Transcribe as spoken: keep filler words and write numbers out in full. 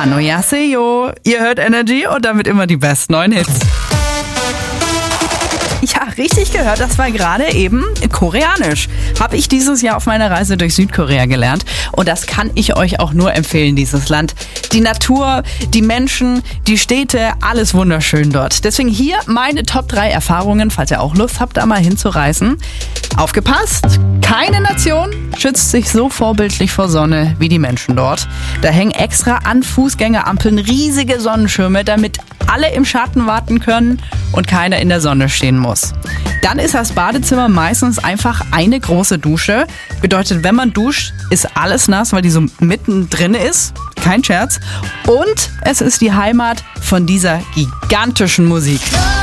Annyeonghaseyo. Ihr hört Energy und damit immer die besten neuen Hits. Ja, richtig gehört, das war gerade eben Koreanisch. Habe ich dieses Jahr auf meiner Reise durch Südkorea gelernt. Und das kann ich euch auch nur empfehlen, dieses Land. Die Natur, die Menschen, die Städte, alles wunderschön dort. Deswegen hier meine Top drei Erfahrungen, falls ihr auch Lust habt, da mal hinzureisen. Aufgepasst! Keine Nation schützt sich so vorbildlich vor Sonne wie die Menschen dort. Da hängen extra an Fußgängerampeln riesige Sonnenschirme, damit alle im Schatten warten können und keiner in der Sonne stehen muss. Dann ist das Badezimmer meistens einfach eine große Dusche. Bedeutet, wenn man duscht, ist alles nass, weil die so mittendrin ist. Kein Scherz. Und es ist die Heimat von dieser gigantischen Musik.